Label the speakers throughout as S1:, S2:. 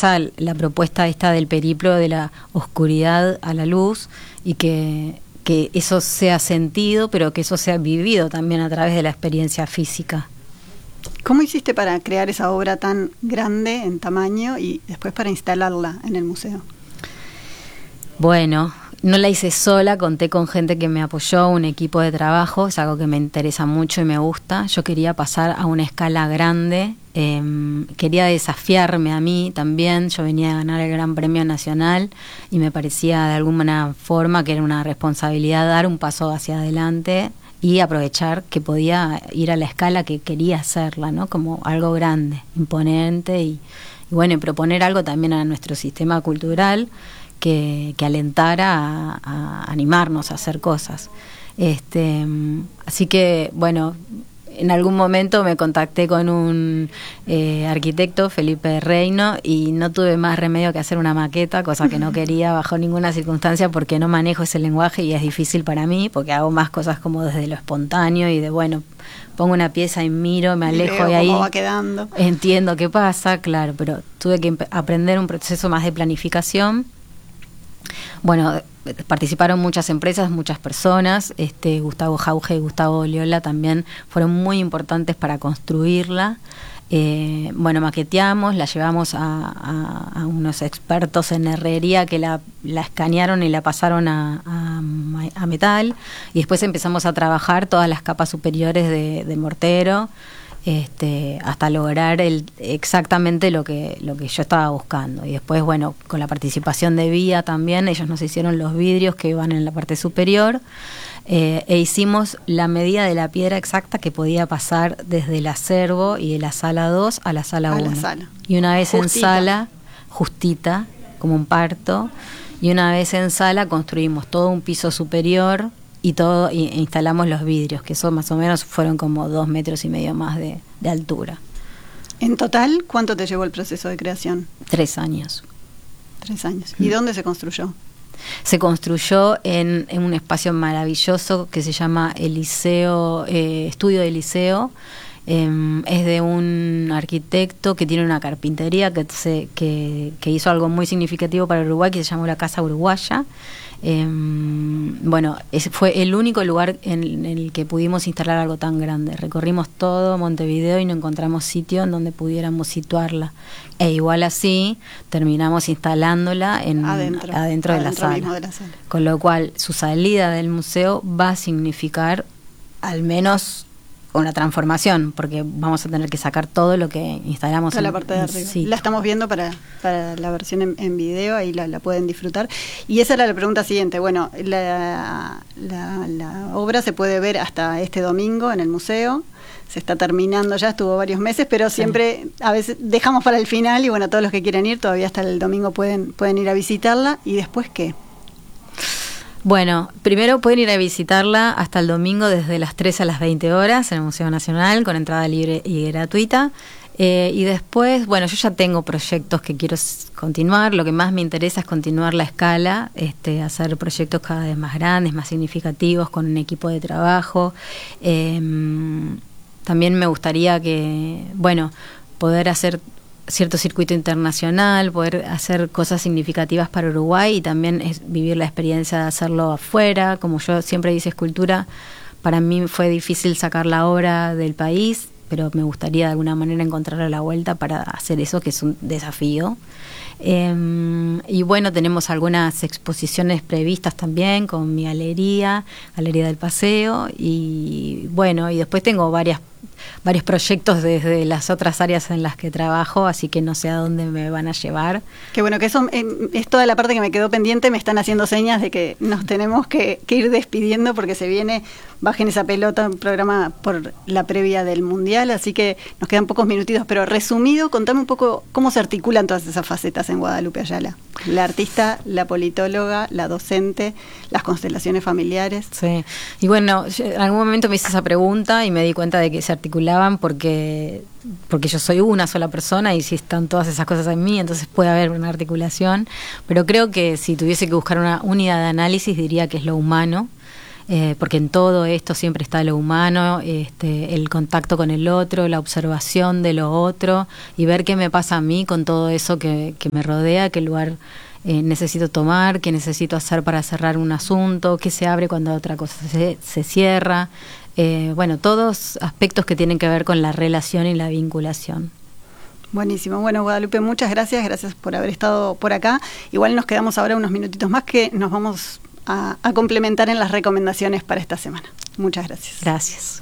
S1: fuerza la propuesta esta del periplo de la oscuridad a la luz, y que eso sea sentido, pero que eso sea vivido también a través de la experiencia física.
S2: ¿Cómo hiciste para crear esa obra tan grande en tamaño y después para instalarla en el museo?
S1: Bueno, no la hice sola, conté con gente que me apoyó, un equipo de trabajo, es algo que me interesa mucho y me gusta. Yo quería pasar a una escala grande, quería desafiarme a mí también. Yo venía a ganar el Gran Premio Nacional y me parecía de alguna forma que era una responsabilidad dar un paso hacia adelante y aprovechar que podía ir a la escala que quería hacerla, ¿no? Como algo grande, imponente y bueno, y proponer algo también a nuestro sistema cultural que alentara a animarnos a hacer cosas. Así que, bueno, en algún momento me contacté con un arquitecto, Felipe Reino, y no tuve más remedio que hacer una maqueta, cosa que no quería bajo ninguna circunstancia porque no manejo ese lenguaje y es difícil para mí, porque hago más cosas como desde lo espontáneo y de, bueno, pongo una pieza y miro, me alejo y ahí
S2: cómo va quedando.
S1: Entiendo qué pasa, claro, pero tuve que aprender un proceso más de planificación. Bueno, participaron muchas empresas, muchas personas, Gustavo Jauge y Gustavo Oliola también fueron muy importantes para construirla. Bueno, maqueteamos, la llevamos a unos expertos en herrería que la escanearon y la pasaron a metal, y después empezamos a trabajar todas las capas superiores de mortero, hasta lograr exactamente lo que yo estaba buscando. Y después, bueno, con la participación de Vía también, ellos nos hicieron los vidrios que van en la parte superior, e hicimos la medida de la piedra exacta que podía pasar desde el acervo y de la sala 2 a la sala 1. Y una vez justita. En sala, justita, como un parto, y una vez en sala construimos todo un piso superior y todo, y instalamos los vidrios, que eso más o menos fueron como 2,5 metros más de altura.
S2: En total, ¿cuánto te llevó el proceso de creación?
S1: 3 años.
S2: 3 años. ¿Y dónde se construyó?
S1: Se construyó en un espacio maravilloso que se llama el Liceo, Estudio del Liceo. Es de un arquitecto que tiene una carpintería que hizo algo muy significativo para Uruguay, que se llamó la Casa Uruguaya. Bueno, ese fue el único lugar en el que pudimos instalar algo tan grande. Recorrimos todo Montevideo y no encontramos sitio en donde pudiéramos situarla. E igual así terminamos instalándola adentro de la sala. Con lo cual su salida del museo va a significar al menos una transformación, porque vamos a tener que sacar todo lo que instalamos
S2: en la parte de arriba. Sí. La estamos viendo para la versión en video, ahí la pueden disfrutar. Y esa era la pregunta siguiente. Bueno, la obra se puede ver hasta este domingo en el museo. Se está terminando ya, estuvo varios meses, pero siempre a veces dejamos para el final y bueno, todos los que quieren ir todavía hasta el domingo pueden ir a visitarla. ¿Y después qué?
S1: Bueno, primero pueden ir a visitarla hasta el domingo desde las 13 a las 20 horas en el Museo Nacional, con entrada libre y gratuita. Y después, bueno, yo ya tengo proyectos que quiero continuar. Lo que más me interesa es continuar la escala, hacer proyectos cada vez más grandes, más significativos, con un equipo de trabajo. También me gustaría poder hacer cierto circuito internacional, poder hacer cosas significativas para Uruguay y también vivir la experiencia de hacerlo afuera. Como yo siempre hice escultura, para mí fue difícil sacar la obra del país, pero me gustaría de alguna manera encontrarle la vuelta para hacer eso, que es un desafío. Y bueno, tenemos algunas exposiciones previstas también con mi Galería del Paseo, y bueno, y después tengo varios proyectos desde las otras áreas en las que trabajo, así que no sé a dónde me van a llevar.
S2: Qué bueno, que eso es toda la parte que me quedó pendiente. Me están haciendo señas de que nos tenemos que ir despidiendo porque se viene Bajen esa pelota, un programa por la previa del Mundial, así que nos quedan pocos minutitos, pero resumido, contame un poco cómo se articulan todas esas facetas en Guadalupe Ayala. La artista, la politóloga, la docente, las constelaciones familiares.
S1: Sí, y bueno, en algún momento me hice esa pregunta y me di cuenta de que se articulaban porque yo soy una sola persona y si están todas esas cosas en mí, entonces puede haber una articulación, pero creo que si tuviese que buscar una unidad de análisis diría que es lo humano. porque en todo esto siempre está lo humano, el contacto con el otro, la observación de lo otro y ver qué me pasa a mí con todo eso que me rodea, qué lugar necesito tomar, qué necesito hacer para cerrar un asunto, qué se abre cuando otra cosa se cierra. Bueno, todos aspectos que tienen que ver con la relación y la vinculación.
S2: Buenísimo. Bueno, Guadalupe, muchas gracias por haber estado por acá. Igual nos quedamos ahora unos minutitos más que nos vamos a complementar en las recomendaciones para esta semana. Muchas gracias.
S1: Gracias.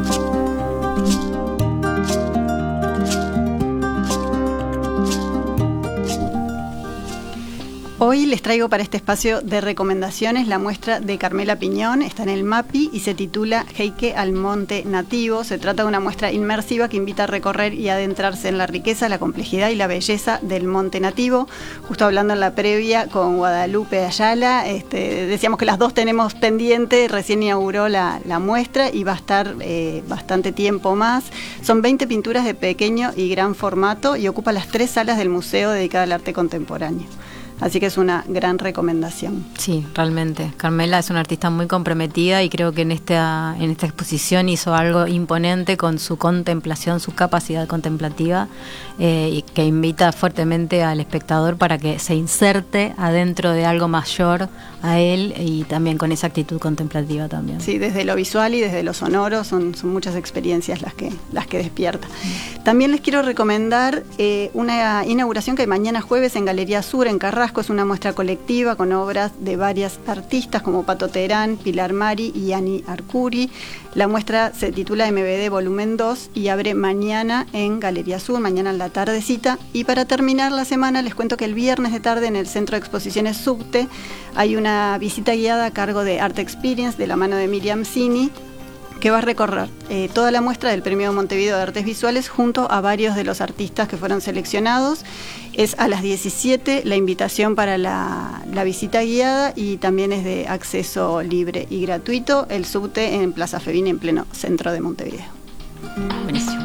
S2: Hoy les traigo para este espacio de recomendaciones la muestra de Carmela Piñón, está en el MAPI y se titula Heike al Monte Nativo. Se trata de una muestra inmersiva que invita a recorrer y adentrarse en la riqueza, la complejidad y la belleza del Monte Nativo. Justo hablando en la previa con Guadalupe Ayala, decíamos que las dos tenemos pendiente, recién inauguró la muestra y va a estar bastante tiempo más. Son 20 pinturas de pequeño y gran formato y ocupa las 3 salas del museo dedicadas al arte contemporáneo. Así que es una gran recomendación.
S1: Sí, realmente. Carmela es una artista muy comprometida y creo que en esta exposición hizo algo imponente con su contemplación, su capacidad contemplativa, y que invita fuertemente al espectador para que se inserte adentro de algo mayor a él y también con esa actitud contemplativa también.
S2: Sí, desde lo visual y desde lo sonoro son muchas experiencias las que despierta. También les quiero recomendar una inauguración que hay mañana jueves en Galería Sur, en Carrasco. Es una muestra colectiva con obras de varias artistas como Pato Terán, Pilar Mari y Ani Arcuri. La muestra se titula MBD Volumen 2 y abre mañana en Galería Sur, mañana en la tardecita. Y para terminar la semana les cuento que el viernes de tarde en el Centro de Exposiciones Subte hay una visita guiada a cargo de Art Experience de la mano de Miriam Cini, que va a recorrer toda la muestra del Premio Montevideo de Artes Visuales junto a varios de los artistas que fueron seleccionados. Es a las 17 la invitación para la visita guiada y también es de acceso libre y gratuito. El subte en Plaza Fevin, en pleno centro de Montevideo.
S1: Buenísimo.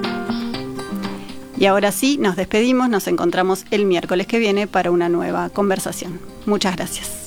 S2: Y ahora sí, nos despedimos, nos encontramos el miércoles que viene para una nueva conversación. Muchas gracias.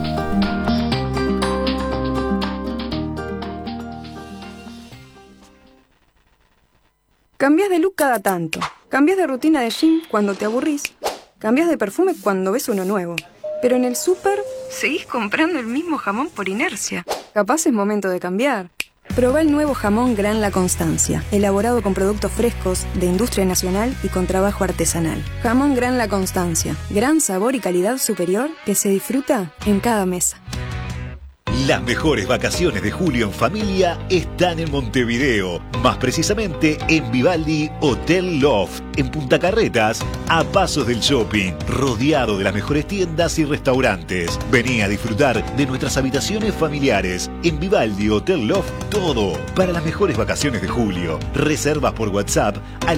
S3: Cambias de look cada tanto. Cambias de rutina de gym cuando te aburrís. Cambias de perfume cuando ves uno nuevo. Pero en el súper seguís comprando el mismo jamón por inercia. Capaz es momento de cambiar. Probá el nuevo jamón Gran La Constancia, elaborado con productos frescos, de industria nacional y con trabajo artesanal. Jamón Gran La Constancia, gran sabor y calidad superior que se disfruta en cada mesa.
S4: Las mejores vacaciones de julio en familia están en Montevideo, más precisamente en Vivaldi Hotel Loft, en Punta Carretas, a pasos del shopping, rodeado de las mejores tiendas y restaurantes. Vení a disfrutar de nuestras habitaciones familiares. En Vivaldi Hotel Loft, todo para las mejores vacaciones de julio. Reservas por WhatsApp al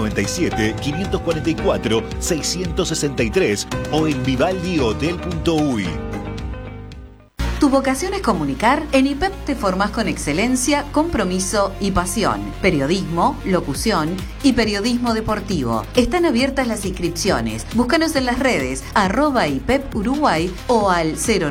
S4: 097-544-663 o en vivaldihotel.uy.
S5: Tu vocación es comunicar. En IPEP te formás con excelencia, compromiso y pasión. Periodismo, locución y periodismo deportivo. Están abiertas las inscripciones. Búscanos en las redes @IPEP Uruguay o al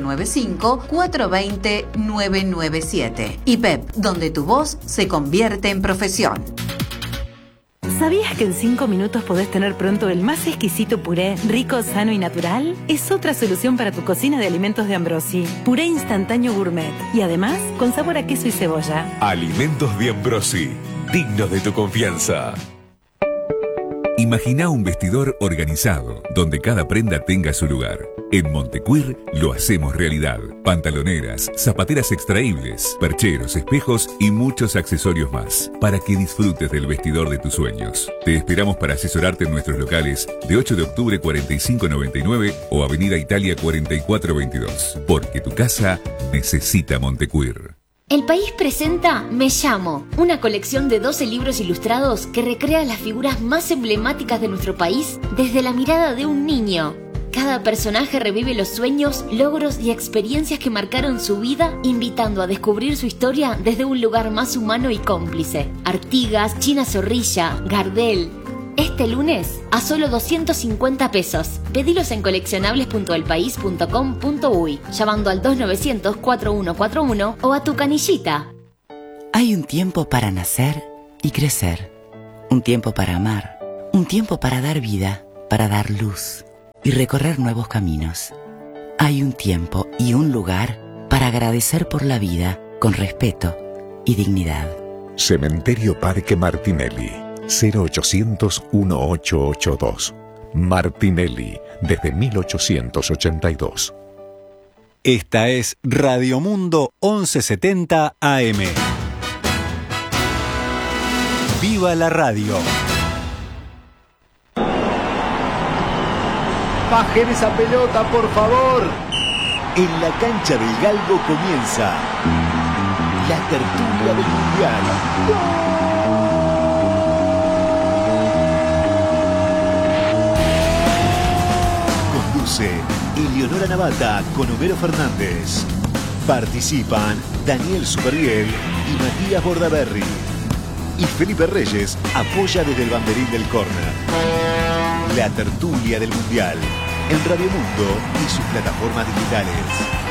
S5: 095-420-997. IPEP, donde tu voz se convierte en profesión.
S6: ¿Sabías que en 5 minutos podés tener pronto el más exquisito puré, rico, sano y natural? Es otra solución para tu cocina de alimentos de Ambrosi. Puré instantáneo gourmet. Y además, con sabor a queso y cebolla.
S7: Alimentos de Ambrosi. Dignos de tu confianza. Imagina un vestidor organizado, donde cada prenda tenga su lugar. En Montecuir lo hacemos realidad. Pantaloneras, zapateras extraíbles, percheros, espejos y muchos accesorios más, para que disfrutes del vestidor de tus sueños. Te esperamos para asesorarte en nuestros locales de 8 de octubre 4599 o Avenida Italia 4422, porque tu casa necesita Montecuir.
S8: El País presenta Me Llamo, una colección de 12 libros ilustrados que recrea las figuras más emblemáticas de nuestro país desde la mirada de un niño. Cada personaje revive los sueños, logros y experiencias que marcaron su vida, invitando a descubrir su historia desde un lugar más humano y cómplice. Artigas, China Zorrilla, Gardel, Este lunes a solo 250 pesos. Pedilos en coleccionables.elpaís.com.uy, llamando al 2900-4141 o a tu canillita.
S9: Hay un tiempo para nacer y crecer. Un tiempo para amar. Un tiempo para dar vida, para dar luz y recorrer nuevos caminos. Hay un tiempo y un lugar para agradecer por la vida con respeto y dignidad.
S10: Cementerio Parque Martinelli, 0800-1882. Martinelli, desde 1882.
S11: Esta es Radio Mundo 1170 AM. ¡Viva la radio!
S4: Bajen esa pelota, por favor. En la cancha del Galgo comienza la tertulia del Mundial. Conduce Eleonora Navata con Homero Fernández. Participan Daniel Superviel y Matías Bordaberry. Y Felipe Reyes apoya desde el banderín del córner. La tertulia del Mundial en Radio Mundo y sus plataformas digitales.